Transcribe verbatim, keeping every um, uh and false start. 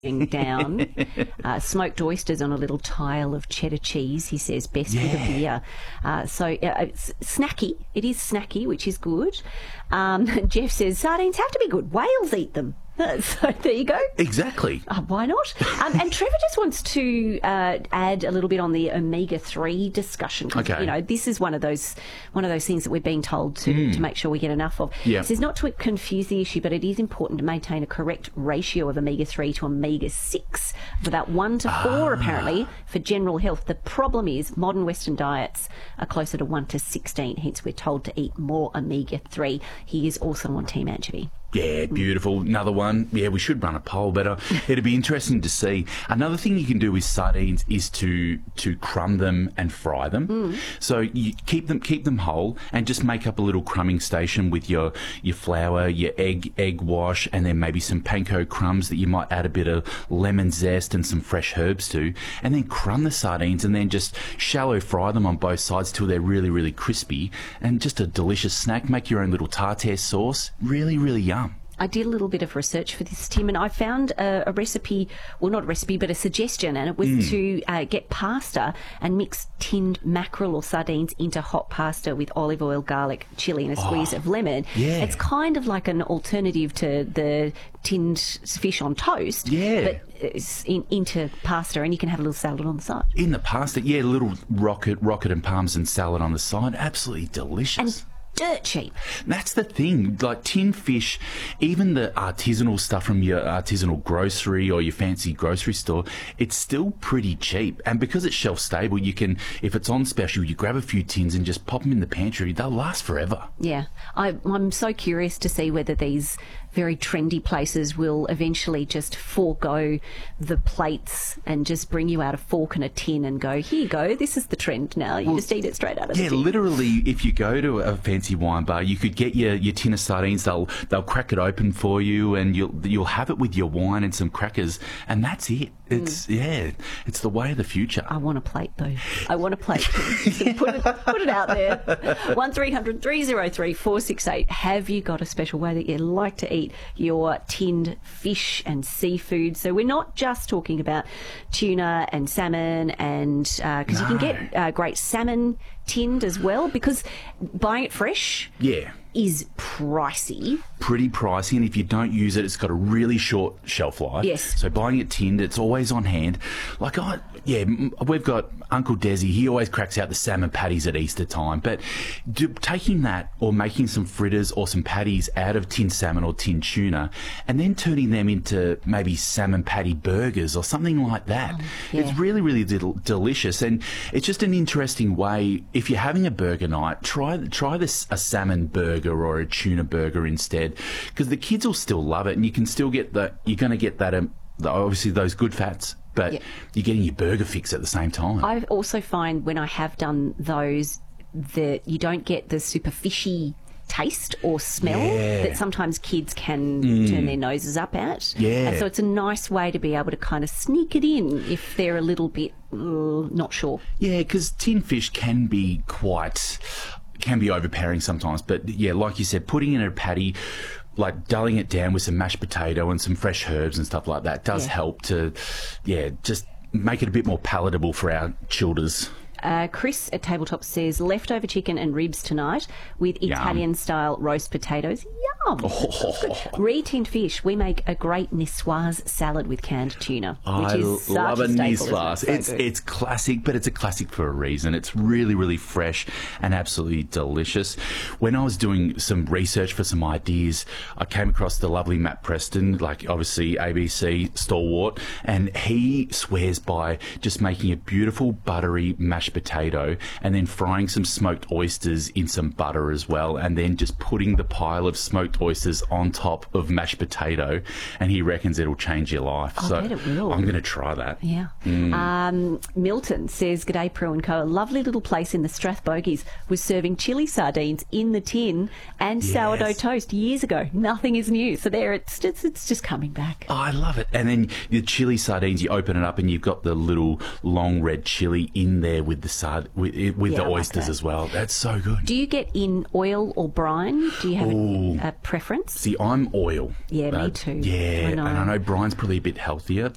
down. uh, smoked oysters on a little tile of cheddar cheese, he says, best Yeah. with a beer. Uh, so uh, it's snacky. It is snacky, which is good. Um, Jeff says sardines have to be good. Whales eat them. So there you go. Exactly. Uh, why not? Um, and Trevor just wants to uh, add a little bit on the omega three discussion. 'Cause, Okay. You know, this is one of those one of those things that we're being told to, Mm. to make sure we get enough of. Yeah. It says not to confuse the issue, but it is important to maintain a correct ratio of omega three to omega six of about one to four, Ah. apparently, for general health. The problem is modern Western diets are closer to one to sixteen, hence we're told to eat more omega three. He is also on Team Anchovy. Yeah, beautiful. Another one. Yeah, we should run a poll, but uh, it'd be interesting to see. Another thing you can do with sardines is to to crumb them and fry them. Mm. So you keep them keep them whole and just make up a little crumbing station with your your flour, your egg egg wash, and then maybe some panko crumbs that you might add a bit of lemon zest and some fresh herbs to, and then crumb the sardines and then just shallow fry them on both sides till they're really really crispy, and just a delicious snack. Make your own little tartare sauce. Really really yum. I did a little bit of research for this, Tim, and I found a, a recipe, well, not a recipe, but a suggestion, and it was Mm. to uh, get pasta and mix tinned mackerel or sardines into hot pasta with olive oil, garlic, chilli, and a squeeze Oh, of lemon. yeah. It's kind of like an alternative to the tinned fish on toast, Yeah. but it's in, into pasta, and you can have a little salad on the side. In the pasta, yeah, a little rocket, rocket and parmesan salad on the side. Absolutely delicious. And dirt cheap. That's the thing, like tin fish, even the artisanal stuff from your artisanal grocery or your fancy grocery store, it's still pretty cheap. And because it's shelf stable, you can, if it's on special, you grab a few tins and just pop them in the pantry. They'll last forever. Yeah, I, I'm so curious to see whether these very trendy places will eventually just forego the plates and just bring you out a fork and a tin and go, here you go, this is the trend now. You just eat it straight out of Yeah, the tin. literally, if you go to a fancy wine bar, you could get your, your tin of sardines. They'll they'll crack it open for you, and you'll you'll have it with your wine and some crackers, and that's it. It's yeah, it's the way of the future. I want a plate though. I want a plate. So put, it, put it out there. one three hundred three oh three four six eight. Have you got a special way that you like to eat your tinned fish and seafood? So we're not just talking about tuna and salmon, and because you can No. get uh, great salmon tinned as well, because buying it fresh Yeah. is pricey. Pretty pricey, and if you don't use it, it's got a really short shelf life. Yes. So buying it tinned, it's always on hand. Like I, yeah, m- we've got Uncle Desi. He always cracks out the salmon patties at Easter time. But do, taking that or making some fritters or some patties out of tinned salmon or tinned tuna, and then turning them into maybe salmon patty burgers or something like that, yeah. it's really, really del- delicious. And it's just an interesting way. If you're having a burger night, try try this a salmon burger or a tuna burger instead, because the kids will still love it, and you can still get the you're going to get that um, the, obviously those good fats, but Yep. you're getting your burger fix at the same time. I also find when I have done those that you don't get the super fishy taste or smell Yeah. that sometimes kids can turn their noses up at. Yeah. And so it's a nice way to be able to kind of sneak it in if they're a little bit uh, not sure. Yeah, because tin fish can be quite can be overpowering sometimes. But yeah, like you said, putting in a patty, like dulling it down with some mashed potato and some fresh herbs and stuff like that does Yeah. help to, yeah, just make it a bit more palatable for our childers. Uh, Chris at Tabletop says leftover chicken and ribs tonight with Yum. Italian-style roast potatoes. Yum! Oh. Re-tinned fish. We make a great niçoise salad with canned tuna, which I is such love a a staple, niçoise. isn't it? It's So good. it's classic, but it's a classic for a reason. It's really, really fresh and absolutely delicious. When I was doing some research for some ideas, I came across the lovely Matt Preston, like obviously A B C stalwart, and he swears by just making a beautiful buttery mashed potato and then frying some smoked oysters in some butter as well, and then just putting the pile of smoked oysters on top of mashed potato, and he reckons it'll change your life. I so bet it will. I'm going to try that. Yeah. Mm. Um, Milton says, G'day, Prue and Co. A lovely little place in the Strathbogies was serving chili sardines in the tin and Yes. sourdough toast years ago. Nothing is new. So there, it's just, it's just coming back. Oh, I love it. And then the chili sardines, you open it up and you've got the little long red chili in there with the sard with, with Yeah, the I like oysters that. as well. That's so good. Do you get in oil or brine? Do you have Ooh. a, a preference? See, I'm oil. Yeah, me Uh, too. Yeah, I know. and I know Brian's probably a bit healthier.